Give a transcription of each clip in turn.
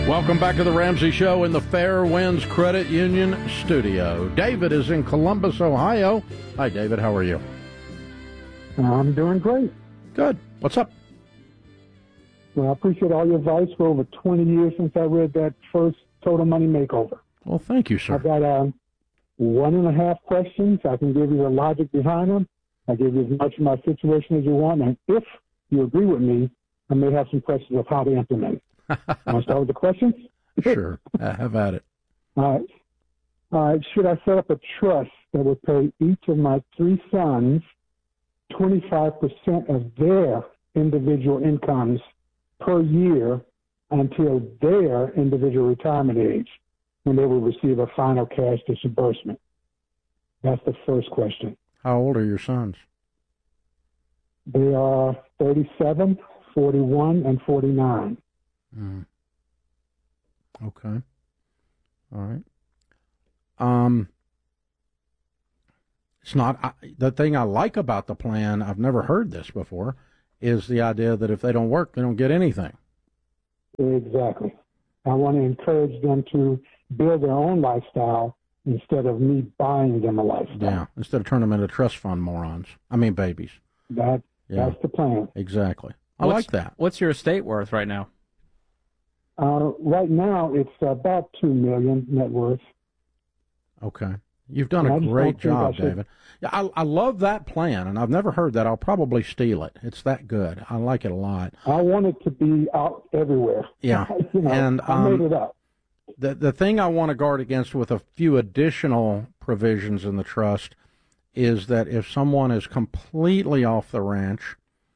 Welcome back to the Ramsey Show in the Fair Winds Credit Union studio. David is in Columbus, Ohio. Hi, David. How are you? I'm doing great. Good. What's up? Well, I appreciate all your advice for over 20 years since I read that first Total Money Makeover. Well, thank you, sir. I've got 1.5 questions. I can give you the logic behind them. I give you as much of my situation as you want. And if you agree with me, I may have some questions of how to implement it. Want to start with the questions? Sure. Have at it. All right. Should I set up a trust that would pay each of my 3 sons 25% of their individual incomes per year until their individual retirement age, when they will receive a final cash disbursement? That's the first question. How old are your sons? They are 37, 41, and 49. Okay. All right. It's not the thing I like about the plan. I've never heard this before. Is the idea that if they don't work, they don't get anything. Exactly. I want to encourage them to build their own lifestyle instead of me buying them a lifestyle. Yeah. Instead of turning them into trust fund morons. Babies. That's the plan. Exactly. I like that. What's your estate worth right now? Right now, it's about $2 million net worth. Okay. You've done a great job, David. Yeah, I love that plan, and I've never heard that. I'll probably steal it. It's that good. I like it a lot. I want it to be out everywhere. Yeah. And I made it up. The thing I want to guard against with a few additional provisions in the trust is that if someone is completely off the ranch,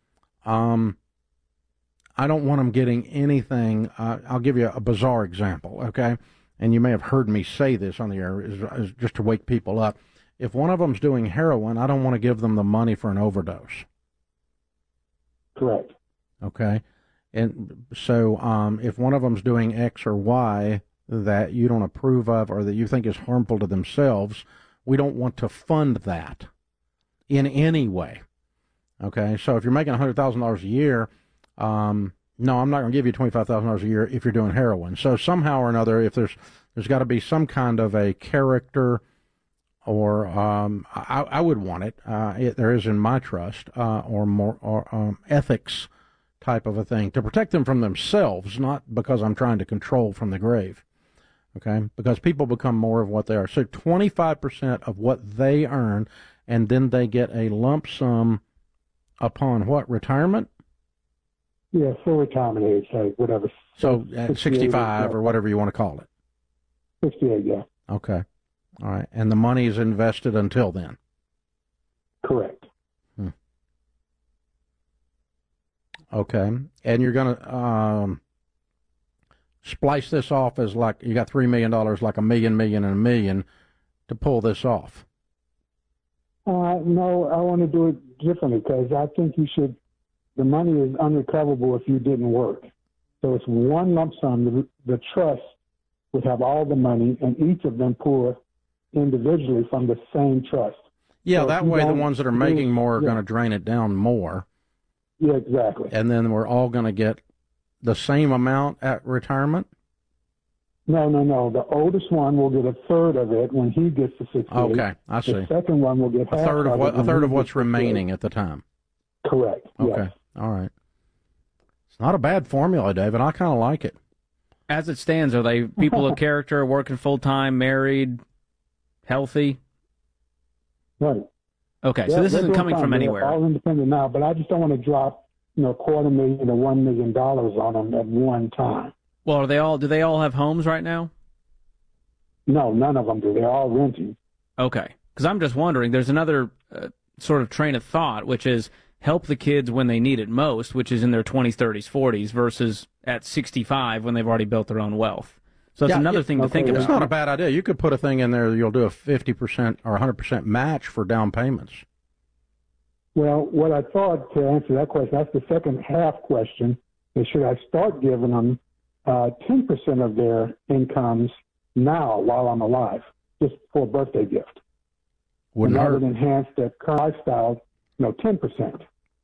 I don't want them getting anything. I'll give you a bizarre example, okay? And you may have heard me say this on the air, is just to wake people up. If one of them's doing heroin, I don't want to give them the money for an overdose. Correct. Okay? And so if one of them's doing X or Y that you don't approve of or that you think is harmful to themselves, we don't want to fund that in any way. Okay? So if you're making $100,000 a year, no, I'm not going to give you $25,000 a year if you're doing heroin. So somehow or another, if there's got to be some kind of a character, or I would want it. There is in my trust, or ethics type of a thing to protect them from themselves, not because I'm trying to control from the grave. Okay, because people become more of what they are. So 25% of what they earn, and then they get a lump sum upon what, retirement? Yeah, full retirement age, whatever. So at 65 or whatever you want to call it. 68, yeah. Okay. All right. And the money is invested until then? Correct. Okay. And you're going to splice this off as like you got $3 million, like a million, and a million to pull this off? No, I want to do it differently because I think the money is unrecoverable if you didn't work. So it's one lump sum. The trust would have all the money, and each of them pull individually from the same trust. Yeah, so that way the ones that are making more are going to drain it down more. Yeah, exactly. And then we're all going to get the same amount at retirement? No. The oldest one will get a third of it when he gets to 68. Okay, I see. The second one will get half a third of what's remaining at the time. Correct. Okay. Yes. All right. It's not a bad formula, David. I kind of like it. As it stands, are they people of character, working full-time, married, healthy? Right. Okay, so this isn't coming from anywhere. They're all independent now, but I just don't want to drop, $250,000 to $1 million on them at one time. Well, do they all have homes right now? No, none of them do. They're all renting. Okay, because I'm just wondering, there's another sort of train of thought, which is help the kids when they need it most, which is in their 20s, 30s, 40s, versus at 65 when they've already built their own wealth. So it's another thing to think about. It's not a bad idea. You could put a thing in there, you'll do a 50% or 100% match for down payments. Well, what I thought, to answer that question, that's the second half question, is should I start giving them 10% of their incomes now while I'm alive, just for a birthday gift? Wouldn't and hurt. That would enhance their current lifestyle, 10%.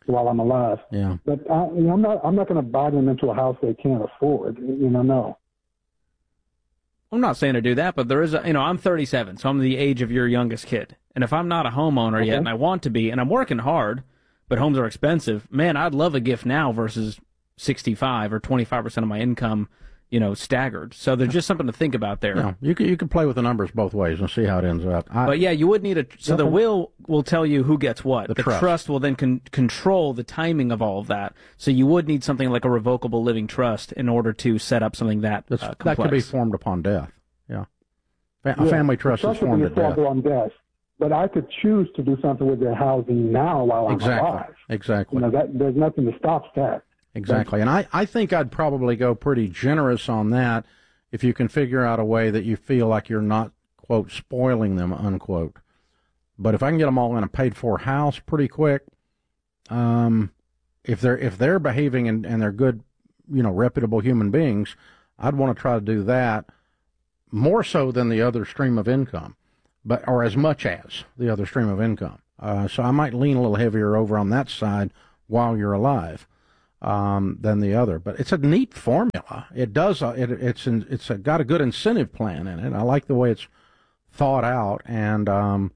while I'm alive. Yeah. But I'm not going to buy them into a house they can't afford. No. I'm not saying to do that, but there is I'm 37, so I'm the age of your youngest kid. And if I'm not a homeowner yet and I want to be, and I'm working hard, but homes are expensive, man, I'd love a gift now versus 65 or 25% of my income, staggered. So there's just something to think about there. Yeah, you could play with the numbers both ways and see how it ends up. But yeah, you would need the will tell you who gets what. The trust will then control the timing of all of that. So you would need something like a revocable living trust in order to set up something that complex. That could be formed upon death. Yeah. A family trust is formed at death. On death. But I could choose to do something with their housing now while I'm alive. Exactly. There's nothing to stop that. Exactly. And I think I'd probably go pretty generous on that if you can figure out a way that you feel like you're not, quote, spoiling them, unquote. But if I can get them all in a paid-for house pretty quick, if they're behaving and they're good, reputable human beings, I'd want to try to do that more so than the other stream of income, or as much as the other stream of income. So I might lean a little heavier over on that side while you're alive. Than the other, but it's a neat formula. It does. It's got a good incentive plan in it. I like the way it's thought out, and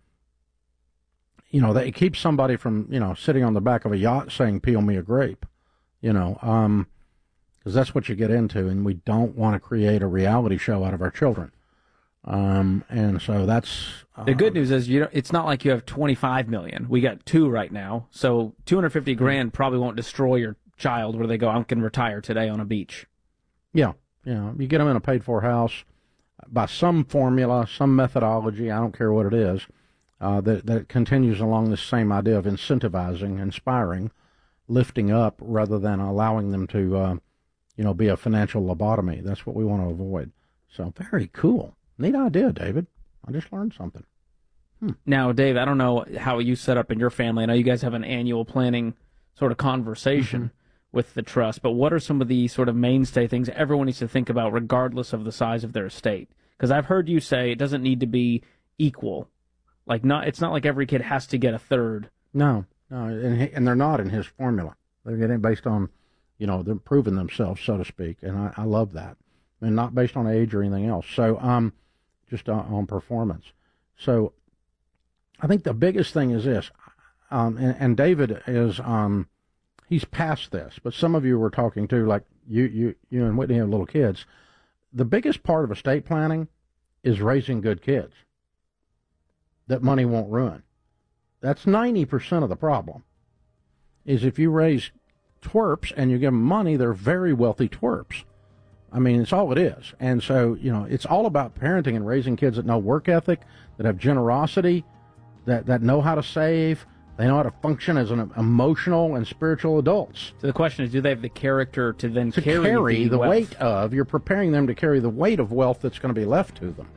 that it keeps somebody from sitting on the back of a yacht saying "peel me a grape," because that's what you get into, and we don't want to create a reality show out of our children. And so that's the good news is it's not like you have 25 million. We got 2 right now, so 250 grand probably won't destroy your child where they go, I can retire today on a beach. Yeah. You get them in a paid-for house by some formula, some methodology, I don't care what it is, that continues along the same idea of incentivizing, inspiring, lifting up, rather than allowing them to, be a financial lobotomy. That's what we want to avoid. So very cool. Neat idea, David. I just learned something. Now, Dave, I don't know how you set up in your family. I know you guys have an annual planning sort of conversation with the trust, but what are some of the sort of mainstay things everyone needs to think about regardless of the size of their estate? Because I've heard you say it doesn't need to be equal. It's not like every kid has to get a third. No, and they're not in his formula. They're getting based on, they're proving themselves, so to speak, and I love that. And not based on age or anything else. So, just on performance. So, I think the biggest thing is this, and David is, he's past this, but some of you were talking to, like you and Whitney have little kids. The biggest part of estate planning is raising good kids that money won't ruin. That's 90% of the problem, is if you raise twerps and you give them money, they're very wealthy twerps. I mean, it's all it is. And so, it's all about parenting and raising kids that know work ethic, that have generosity, that know how to save. They know how to function as an emotional and spiritual adults. So the question is, do they have the character to then carry the wealth? weight of, you're preparing them to carry the weight of wealth that's going to be left to them.